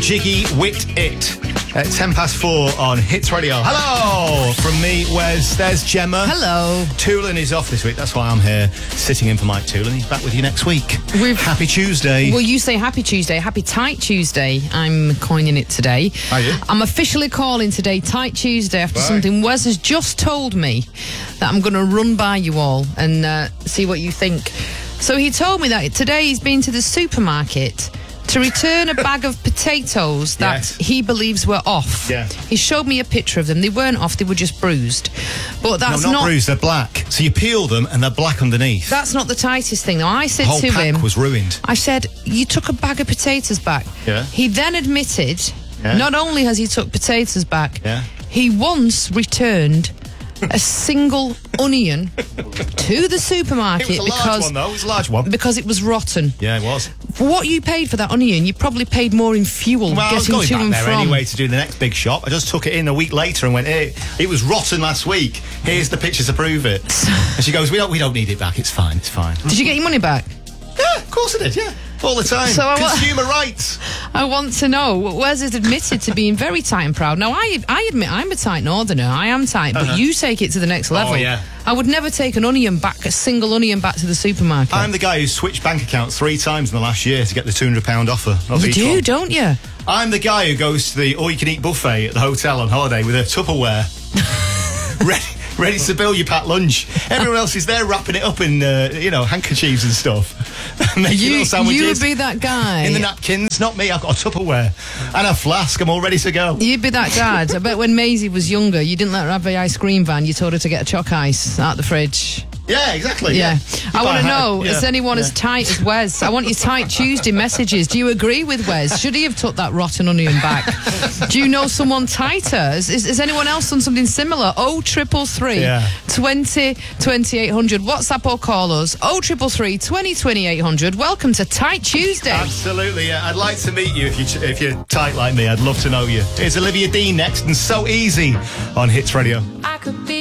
Jiggy Wit It. At 4:10 on Hits Radio. Hello! From me, Wes. There's Gemma. Hello. Toolan is off this week. That's why I'm here, sitting in for Mike Toolan. He's back with you next week. Happy Tuesday. Well, you say Happy Tuesday. Happy Tight Tuesday. I'm coining it today. Are you? I'm officially calling today Tight Tuesday after something Wes has just told me that I'm going to run by you all and see what you think. So he told me that today he's been to the supermarket to return a bag of potatoes that he believes were off. Yeah. He showed me a picture of them. They weren't off, they were just bruised. But that's not bruised, they're black. So you peel them and they're black underneath. That's not the tightest thing, though. I said the whole to him... pack was ruined. I said, you took a bag of potatoes back. Yeah. He then admitted, not only has he took potatoes back, he once returned a single onion to the supermarket. It was a large one, though. It was a large one. Because it was rotten. Yeah, it was. For what you paid for that onion, you probably paid more in fuel Well, I was getting going to back and there from. anyway to do the next big shop. I just took it in a week later and went, hey, it was rotten last week. Here's the pictures to prove it. And she goes, we don't need it back. It's fine. It's fine. Did you get your money back? Yeah, of course I did, yeah. All the time. So Consumer rights. I want to know. Wes has admitted to being very tight and proud. Now, I admit I'm a tight northerner. I am tight, but you take it to the next level. Oh, yeah. I would never take a single onion back to the supermarket. I'm the guy who switched bank accounts 3 times in the last year to get the £200 offer. You do, don't you? I'm the guy who goes to the all-you-can-eat buffet at the hotel on holiday with a Tupperware. ready to bill your packed lunch. Everyone else is there wrapping it up in, handkerchiefs and stuff. Making little sandwiches. You would be that guy. In the napkins, not me. I've got a Tupperware and a flask. I'm all ready to go. You'd be that dad. I bet when Maisie was younger, you didn't let her have the ice cream van. You told her to get a choc ice out the fridge. Yeah, exactly. Yeah. I want to know, is anyone as tight as Wes? I want your Tight Tuesday messages. Do you agree with Wes? Should he have took that rotten onion back? Do you know someone tighter? Has anyone else done something similar? 0333 20 2800. WhatsApp or call us. 0333 20 2800. Welcome to Tight Tuesday. Absolutely, yeah. I'd like to meet you if you're tight like me. I'd love to know you. Here's Olivia Dean next and So Easy on Hits Radio. I could be